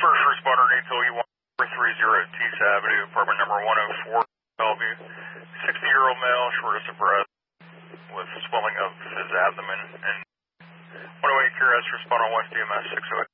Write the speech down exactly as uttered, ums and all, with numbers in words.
First responder detail, you want four thirty at Tees Avenue, apartment number one oh four, Bellevue. sixty-year-old male, shortness of breath, with swelling of his abdomen. And one oh eight Q R S, respond on West D M S six oh eight.